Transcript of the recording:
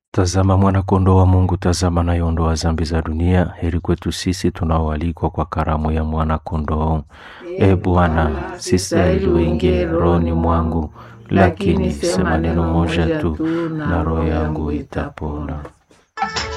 Tazama mwana-kondoo wa Mungu, tazama anayeondoa dhambi za dunia. Heri kwetu sisi tunaoalikwa kwa karamu ya mwana-kondoo. Bwana, sistahili uingie rohoni mwangu, lakini sema neno moja tu na roho yangu itapona.